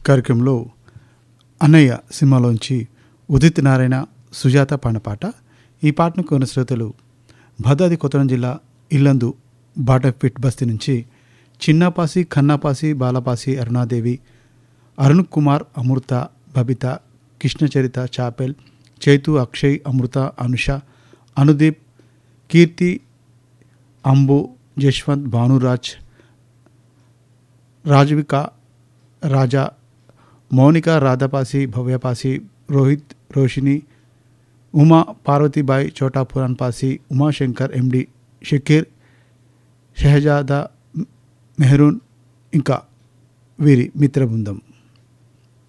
కార్యక్రమంలో అన్నయ్య సినిమాలోంచి ఉదిత్ నారాయణ సుజాత పాడిన పాట. ఈ పాటను కోరిన శ్రోతలు భద్రాద్రి కొత్తగూడెం జిల్లా ఇల్లందు బాటఫిట్ బస్తీ నుంచి చిన్నపాసి, ఖన్నాపాసి, బాలపాసి, అరుణాదేవి, అరుణ్ కుమార్, అమృత, బబిత, కృష్ణచరిత, చాపెల్, చైతు, అక్షయ్, అమృత, అనుష, అనుదీప్, కీర్తి, అంబు, జశ్వంత్, భానురాజ్, రాజవిక, రాజా, మౌనిక, రాధాపాసి, భవ్యపాసి, రోహిత్, రోషిని, ఉమా, పార్వతీబాయి, చోటా పురాన్ పాసి, ఉమాశంకర్, ఎండి షకీర్, షహజాదా, మెహరూన్ ఇంకా వీరి మిత్ర బృందం.